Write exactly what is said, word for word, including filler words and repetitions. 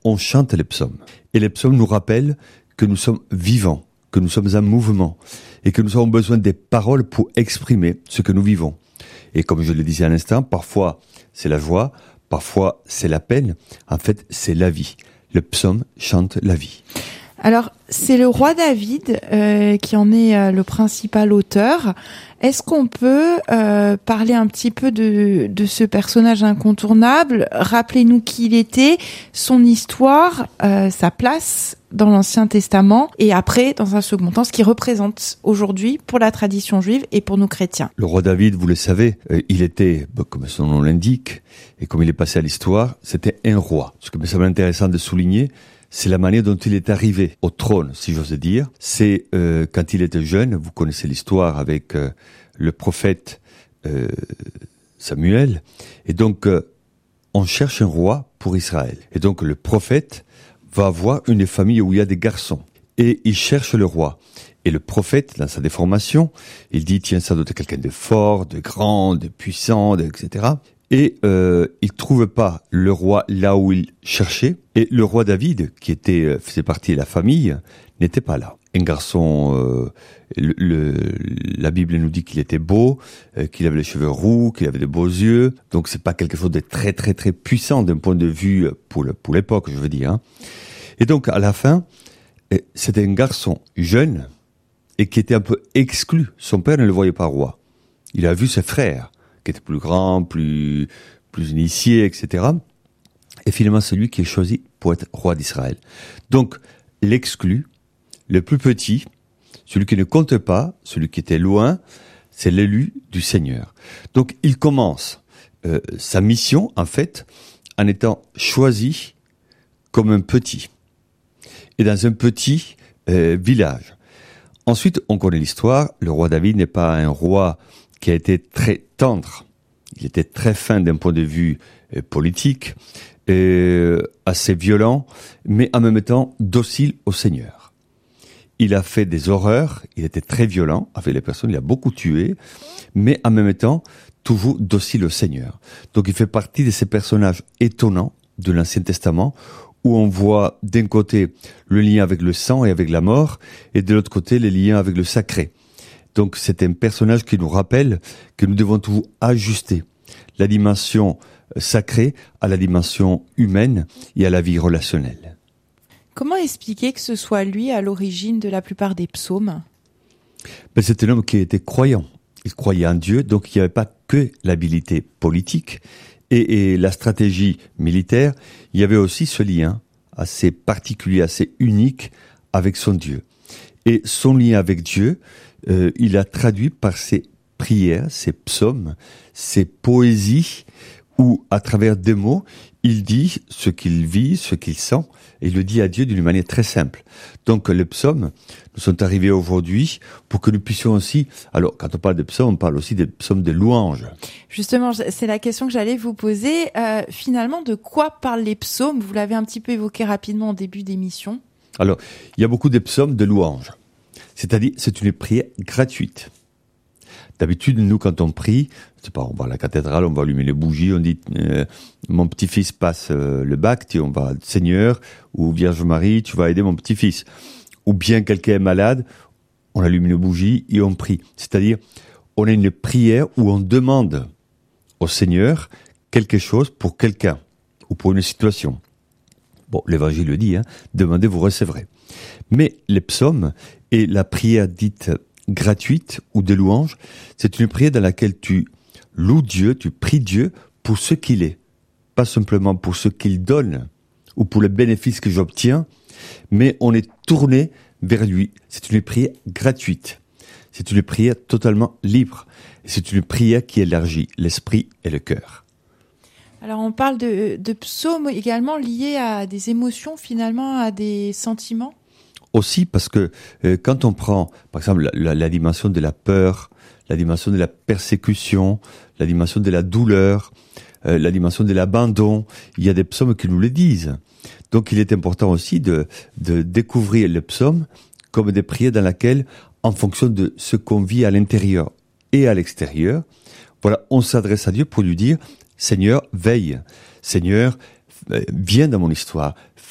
on chante les psaumes. Et les psaumes nous rappellent que nous sommes vivants, que nous sommes en mouvement, et que nous avons besoin des paroles pour exprimer ce que nous vivons. Et comme je le disais à l'instant, parfois c'est la joie, parfois c'est la peine, en fait c'est la vie. Le psaume chante la vie. Alors, c'est le roi David euh, qui en est euh, le principal auteur. Est-ce qu'on peut euh, parler un petit peu de, de ce personnage incontournable ? Rappelez-nous qui il était, son histoire, euh, sa place dans l'Ancien Testament, et après, dans un second temps, ce qu'il représente aujourd'hui pour la tradition juive et pour nous chrétiens. Le roi David, vous le savez, euh, il était, bah, comme son nom l'indique, et comme il est passé à l'histoire, c'était un roi. Ce qui me semble intéressant de souligner, c'est la manière dont il est arrivé au trône, si j'ose dire. C'est euh, quand il était jeune, vous connaissez l'histoire avec euh, le prophète euh, Samuel, et donc euh, on cherche un roi pour Israël. Et donc le prophète va voir une famille où il y a des garçons, et il cherche le roi. Et le prophète, dans sa déformation, il dit, tiens, ça doit être quelqu'un de fort, de grand, de puissant, de, et cetera. Et euh, il trouve pas le roi là où il cherchait. Et le roi David, qui était faisait partie de la famille, n'était pas là. Un garçon, euh, le, le, la Bible nous dit qu'il était beau, euh, qu'il avait les cheveux roux, qu'il avait de beaux yeux. Donc c'est pas quelque chose de très très très puissant d'un point de vue pour, le, pour l'époque, je veux dire. Hein. Et donc à la fin, c'était un garçon jeune et qui était un peu exclu. Son père ne le voyait pas roi. Il a vu ses frères, qui était plus grand, plus, plus initié, et cetera. Et finalement, c'est lui qui est choisi pour être roi d'Israël. Donc, l'exclu, le plus petit, celui qui ne compte pas, celui qui était loin, c'est l'élu du Seigneur. Donc, il commence euh, sa mission, en fait, en étant choisi comme un petit. Et dans un petit euh, village. Ensuite, on connaît l'histoire. Le roi David n'est pas un roi qui a été très tendre. Il était très fin d'un point de vue euh, politique, euh, assez violent, mais en même temps docile au Seigneur. Il a fait des horreurs, il était très violent avec les personnes, il a beaucoup tué, mais en même temps toujours docile au Seigneur. Donc il fait partie de ces personnages étonnants de l'Ancien Testament, où on voit d'un côté le lien avec le sang et avec la mort, et de l'autre côté les liens avec le sacré. Donc c'est un personnage qui nous rappelle que nous devons toujours ajuster la dimension sacrée à la dimension humaine et à la vie relationnelle. Comment expliquer que ce soit lui à l'origine de la plupart des psaumes ? Ben, c'est un homme qui était croyant. Il croyait en Dieu, donc il n'y avait pas que l'habilité politique et, et la stratégie militaire. Il y avait aussi ce lien assez particulier, assez unique avec son Dieu. Et son lien avec Dieu, Euh, il a traduit par ses prières, ses psaumes, ses poésies, où, à travers des mots, il dit ce qu'il vit, ce qu'il sent, et il le dit à Dieu d'une manière très simple. Donc, les psaumes nous sont arrivés aujourd'hui pour que nous puissions aussi... Alors, quand on parle de psaumes, on parle aussi des psaumes de louanges. Justement, c'est la question que j'allais vous poser. Euh, finalement, de quoi parlent les psaumes ? Vous l'avez un petit peu évoqué rapidement au début d'émission. Alors, il y a beaucoup de psaumes de louanges. C'est-à-dire, c'est une prière gratuite. D'habitude, nous, quand on prie, je sais pas, on va à la cathédrale, on va allumer les bougies, on dit euh, mon petit-fils passe euh, le bac, tu, on va Seigneur, ou Vierge Marie, tu vas aider mon petit-fils. Ou bien quelqu'un est malade, on allume une bougie et on prie. C'est-à-dire, on a une prière où on demande au Seigneur quelque chose pour quelqu'un, ou pour une situation. Bon, l'Évangile le dit, hein, demandez, vous recevrez. Mais les psaumes et la prière dite gratuite ou de louange, c'est une prière dans laquelle tu loues Dieu, tu pries Dieu pour ce qu'il est. Pas simplement pour ce qu'il donne ou pour les bénéfices que j'obtiens, mais on est tourné vers lui. C'est une prière gratuite. C'est une prière totalement libre. C'est une prière qui élargit l'esprit et le cœur. Alors on parle de, de psaumes également liés à des émotions, finalement, à des sentiments. Aussi parce que euh, quand on prend, par exemple, la, la, la dimension de la peur, la dimension de la persécution, la dimension de la douleur, euh, la dimension de l'abandon, il y a des psaumes qui nous le disent. Donc il est important aussi de, de découvrir les psaumes comme des prières dans lesquelles, en fonction de ce qu'on vit à l'intérieur et à l'extérieur, voilà, on s'adresse à Dieu pour lui dire « Seigneur, veille. Seigneur, viens dans mon histoire.